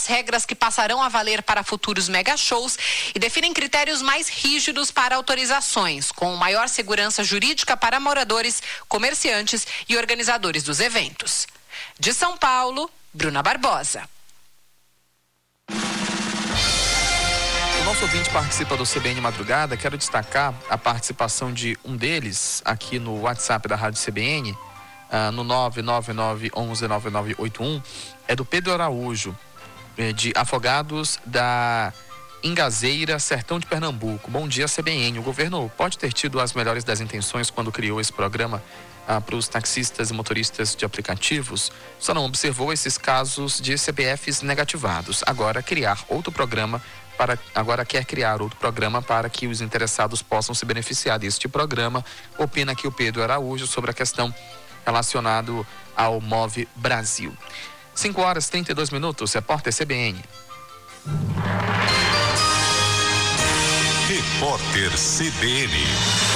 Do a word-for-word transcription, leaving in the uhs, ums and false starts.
regras que passarão a valer para futuros mega shows e definem critérios mais rígidos para autorizações, com maior segurança jurídica para moradores, comerciantes e organizadores dos eventos. De São Paulo, Bruna Barbosa. O nosso ouvinte participa do C B N Madrugada. Quero destacar a participação de um deles aqui no WhatsApp da Rádio C B N, uh, no nove nove nove, onze, nove nove oito um. É do Pedro Araújo, de Afogados da Ingazeira, Sertão de Pernambuco. Bom dia, C B N. O governo pode ter tido as melhores das intenções quando criou esse programa ah, para os taxistas e motoristas de aplicativos, só não observou esses casos de C P Fs negativados. Agora criar outro programa para agora quer criar outro programa para que os interessados possam se beneficiar deste programa. Opina aqui o Pedro Araújo sobre a questão relacionada ao Move Brasil. cinco horas e trinta e dois minutos, repórter C B N. Repórter C B N.